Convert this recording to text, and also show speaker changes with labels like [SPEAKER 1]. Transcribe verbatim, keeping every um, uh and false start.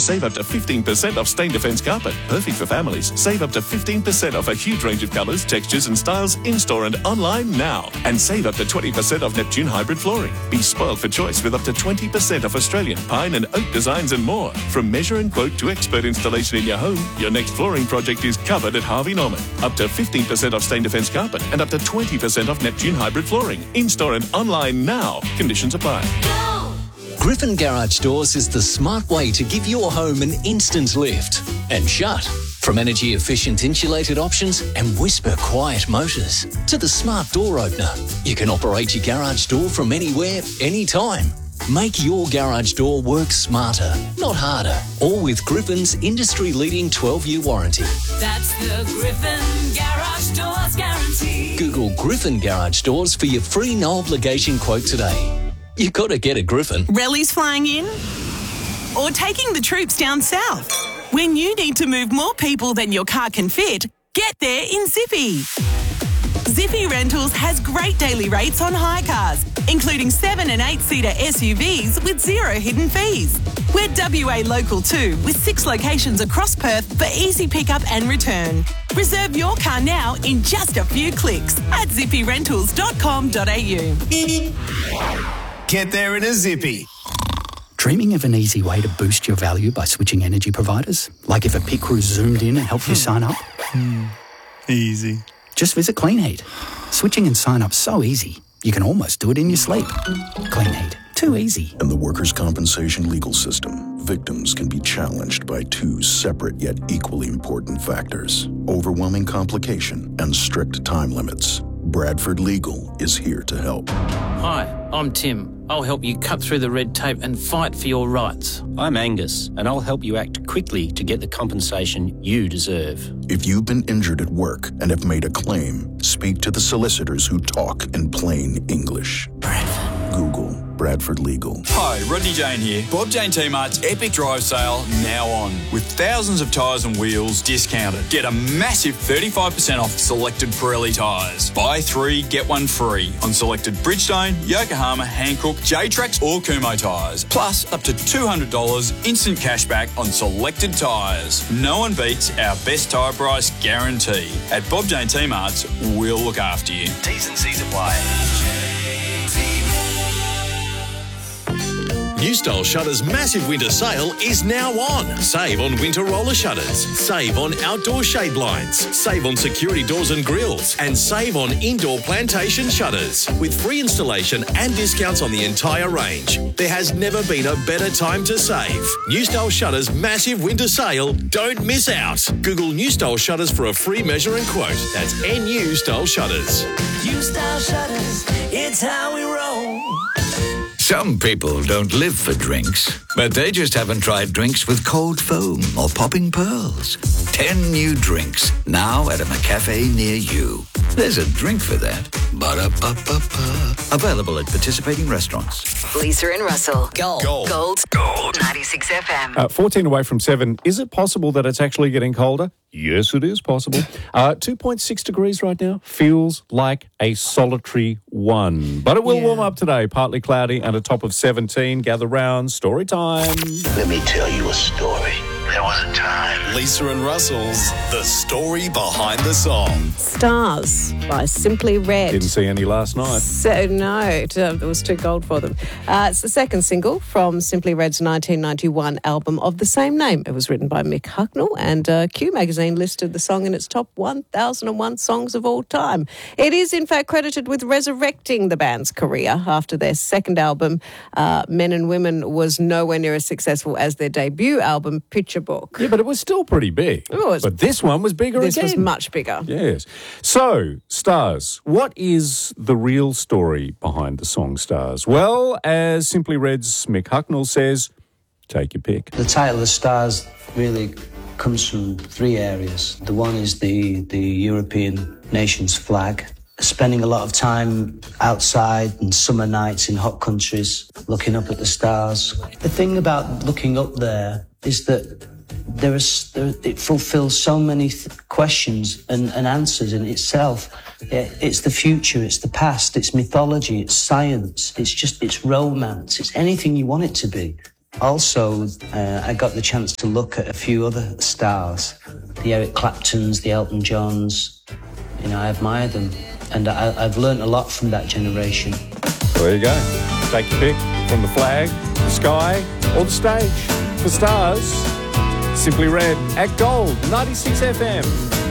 [SPEAKER 1] Save up to fifteen percent off stain defense carpet. Perfect for families. Save up to fifteen percent off a huge range of colours, textures and styles in-store and online now. And save up to twenty percent off Neptune hybrid flooring. Be spoiled for choice with up to twenty percent off Australian pine and oak designs and more. From measure and quote to expert installation in your home, your next flooring project is covered at Harvey Norman. Up to fifteen percent off stain defense carpet and up to twenty percent off Neptune hybrid flooring. In-store and online now. Conditions apply.
[SPEAKER 2] Go!
[SPEAKER 3] Griffin Garage Doors is the smart way to give your home an instant lift and shut. From energy-efficient insulated options and whisper-quiet motors to the smart door opener, you can operate your garage door from anywhere, anytime. Make your garage door work smarter, not harder. All with Griffin's industry-leading twelve-year warranty.
[SPEAKER 2] That's the Griffin Garage Doors guarantee.
[SPEAKER 3] Google Griffin Garage Doors for your free no-obligation quote today. You got to get a Griffin.
[SPEAKER 4] Rallies flying in? Or taking the troops down south? When you need to move more people than your car can fit, get there in Zippy. Zippy Rentals has great daily rates on hire cars, including seven and eight-seater S U Vs with zero hidden fees. We're W A local too, with six locations across Perth for easy pickup and return. Reserve your car now in just a few clicks at zippy rentals dot com dot a u.
[SPEAKER 5] Get there in a Zippy.
[SPEAKER 6] Dreaming of an easy way to boost your value by switching energy providers? Like if a pit crew zoomed in and helped you sign up?
[SPEAKER 5] Hmm. Easy.
[SPEAKER 6] Just visit Clean Heat. Switching and sign up so easy, you can almost do it in your sleep. Clean Heat. Too easy.
[SPEAKER 7] In the workers' compensation legal system, victims can be challenged by two separate yet equally important factors: overwhelming complication and strict time limits. Bradford Legal is here to help.
[SPEAKER 8] Hi, I'm Tim. I'll help you cut through the red tape and fight for your rights.
[SPEAKER 9] I'm Angus, and I'll help you act quickly to get the compensation you deserve.
[SPEAKER 7] If you've been injured at work and have made a claim, speak to the solicitors who talk in plain English.
[SPEAKER 8] Bradford.
[SPEAKER 7] Google Bradford Legal.
[SPEAKER 10] Hi, Rodney Jane here. Bob Jane T-Mart's Epic Drive Sale now on. With thousands of tyres and wheels discounted. Get a massive thirty-five percent off selected Pirelli tyres. Buy three, get one free on selected Bridgestone, Yokohama, Hankook, J-Trax or Kumho tyres. Plus up to two hundred dollars instant cashback on selected tyres. No one beats our best tyre price guarantee. At Bob Jane T-Mart's, we'll look after you.
[SPEAKER 5] T's and C's apply.
[SPEAKER 11] New Style Shutters' massive winter sale is now on. Save on winter roller shutters, save on outdoor shade blinds, save on security doors and grills, and save on indoor plantation shutters. With free installation and discounts on the entire range. There has never been a better time to save. New Style Shutters' massive winter sale. Don't miss out. Google New Style Shutters for a free measure and quote. That's N U Style Shutters.
[SPEAKER 2] New Style Shutters, it's how we roll.
[SPEAKER 12] Some people don't live for drinks, but they just haven't tried drinks with cold foam or popping pearls. Ten new drinks, now at a McCafe near you. There's a drink for that. Ba-da-ba-ba-ba. Available at participating restaurants.
[SPEAKER 13] Lisa and Russell.
[SPEAKER 14] Gold.
[SPEAKER 13] Gold.
[SPEAKER 14] Gold.
[SPEAKER 13] Gold. ninety-six F M.
[SPEAKER 14] Uh, fourteen away from seven. Is it possible that it's actually getting colder? Yes, it is possible. Uh, two point six degrees right now. Feels like a solitary one. But it will
[SPEAKER 15] Yeah.
[SPEAKER 14] warm up today. Partly cloudy and a top of seventeen. Gather round. Story time.
[SPEAKER 15] Let me tell you a story. There was a time.
[SPEAKER 5] Lisa and Russell's The Story Behind the Song.
[SPEAKER 16] Stars by Simply Red.
[SPEAKER 14] Didn't see any last night.
[SPEAKER 16] So, no, it, uh, it was too cold for them. Uh, it's the second single from Simply Red's nineteen ninety-one album of the same name. It was written by Mick Hucknall, and uh, Q Magazine listed the song in its top one thousand one songs of all time. It is, in fact, credited with resurrecting the band's career after their second album, uh, Men and Women, was nowhere near as successful as their debut album, Picture Book.
[SPEAKER 14] Yeah, but it was still pretty big.
[SPEAKER 16] It was.
[SPEAKER 14] But this one was bigger
[SPEAKER 16] This
[SPEAKER 14] again.
[SPEAKER 16] was much bigger.
[SPEAKER 14] Yes. So, Stars, what is the real story behind the song Stars? Well, as Simply Red's Mick Hucknall says, take your pick.
[SPEAKER 17] The title of Stars really comes from three areas. The one is the, the European nation's flag. Spending a lot of time outside and summer nights in hot countries, looking up at the stars. The thing about looking up there is that there is there, it fulfills so many th- questions and, and answers in itself. It, it's the future, it's the past, it's mythology, it's science, it's just, it's romance, it's anything you want it to be. Also, uh, I got the chance to look at a few other stars, the Eric Claptons, the Elton Johns. You know, I admire them, and I, I've learnt a lot from that generation.
[SPEAKER 14] There you go. Take your pick from the flag, the sky, or the stage. For stars, Simply Red at Gold ninety-six F M.